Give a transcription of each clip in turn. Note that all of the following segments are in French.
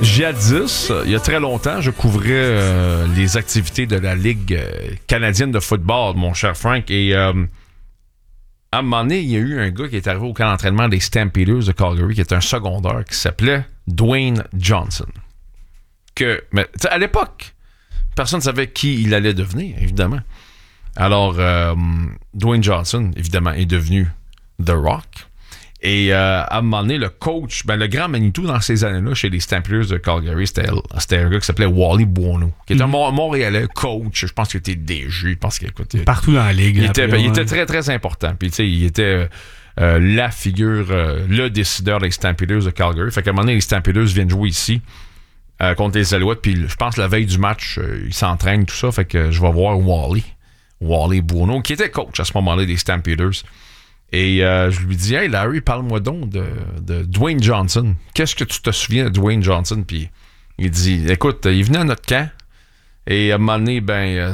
Jadis, il y a très longtemps, je couvrais les activités de la Ligue canadienne de football, mon cher Frank. Et à un moment donné, il y a eu un gars qui est arrivé au camp d'entraînement des Stampeders de Calgary, qui est un secondaire, qui s'appelait Dwayne Johnson. Mais à l'époque, personne ne savait qui il allait devenir, évidemment. Alors, Dwayne Johnson, évidemment, est devenu The Rock. Et à un moment donné, le coach, le grand Manitou dans ces années-là, chez les Stampeders de Calgary, c'était un gars qui s'appelait Wally Buono, qui était un Montréalais coach. Je pense qu'il était DG. Je pense qu'il écoutait partout dans la ligue. Il était très, très important. Puis, tu sais, il était la figure, le décideur des Stampeders de Calgary. Fait qu'à un moment donné, les Stampeders viennent jouer ici contre les Alouettes. Puis, je pense, la veille du match, ils s'entraînent, tout ça. Fait que je vais voir Wally Buono, qui était coach à ce moment-là des Stampeders. Et je lui dis, hey Larry, parle-moi donc de Dwayne Johnson. Qu'est-ce que tu te souviens de Dwayne Johnson? Puis il dit, écoute, il venait à notre camp. Et à un moment donné,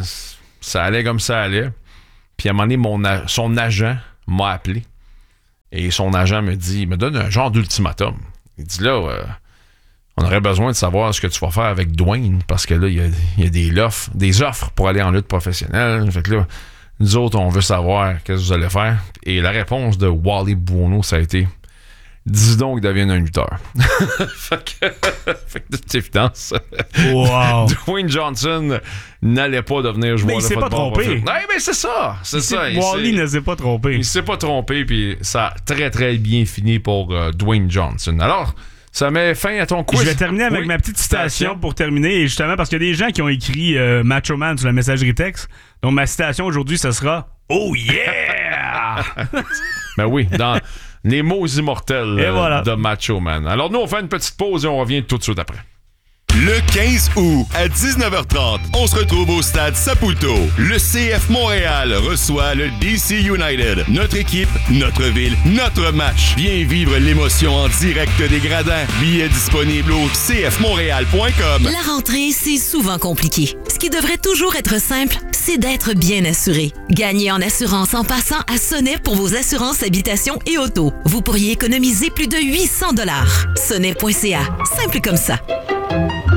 ça allait comme ça allait. Puis à un moment donné, son agent m'a appelé. Et son agent me donne un genre d'ultimatum. Il dit là, on aurait besoin de savoir ce que tu vas faire avec Dwayne. Parce que là, il y a des offres pour aller en lutte professionnelle. Fait que là, nous autres, on veut savoir qu'est-ce que vous allez faire. Et la réponse de Wally Buono, ça a été dis donc qu'il devienne un lutteur. fait que de toute évidence, wow. Dwayne Johnson n'allait pas devenir joueur de football. Mais il s'est pas trompé. Oui, mais c'est ça. Wally ne s'est pas trompé. Il s'est pas trompé, puis ça a très, très bien fini pour Dwayne Johnson. Alors, ça met fin à ton quiz. Je vais terminer avec ma petite citation pour terminer. Et justement, parce qu'il y a des gens qui ont écrit Macho Man sur la messagerie texte. Donc, ma citation aujourd'hui, ce sera « Oh yeah! » Ben oui, dans les mots immortels de Macho Man. Alors, nous, on fait une petite pause et on revient tout de suite après. Le 15 août, à 19h30, on se retrouve au stade Saputo. Le CF Montréal reçoit le DC United. Notre équipe, notre ville, notre match. Viens vivre l'émotion en direct des gradins. Billets disponibles au cfmontréal.com. La rentrée, c'est souvent compliqué. Ce qui devrait toujours être simple, c'est d'être bien assuré. Gagnez en assurance en passant à Sonnet pour vos assurances habitation et auto. Vous pourriez économiser plus de 800 $. Sonnet.ca. Simple comme ça.